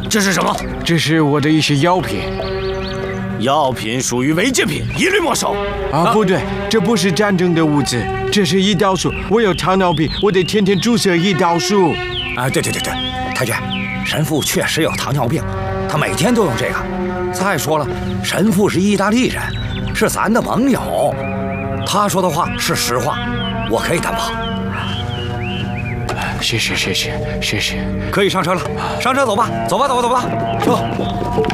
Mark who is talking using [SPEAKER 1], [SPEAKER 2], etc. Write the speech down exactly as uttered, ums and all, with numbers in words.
[SPEAKER 1] 这是什么？
[SPEAKER 2] 这是我的一些药品。
[SPEAKER 1] 药品属于违禁品，一律没收。
[SPEAKER 2] 啊，不对，这不是战争的物资，这是胰岛素。我有糖尿病，我得天天注射胰岛素。
[SPEAKER 3] 啊，对对对对，太君，神父确实有糖尿病，他每天都用这个。再说了，神父是意大利人，是咱的盟友，他说的话是实话，我可以担保。
[SPEAKER 2] 谢谢谢谢谢谢，
[SPEAKER 3] 可以上车了，上车走吧，走吧走吧走吧，走。